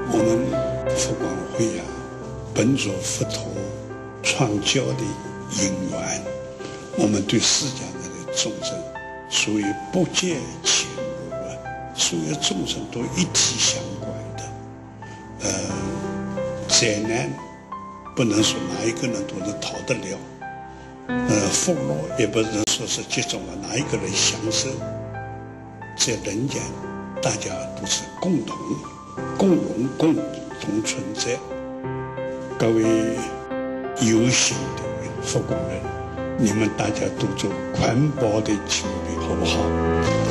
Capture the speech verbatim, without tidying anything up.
我们佛光会啊，本着佛陀创教的因缘，我们对世间的众生，属于不见前无啊，所有众生都一体相关的。呃，灾难不能说哪一个人都能逃得了，呃，福乐也不能说是集中了哪一个人享受。在人间，大家都是共同、共荣、共同存在。各位有心的佛光人，你们大家都做环保的清理，好不好？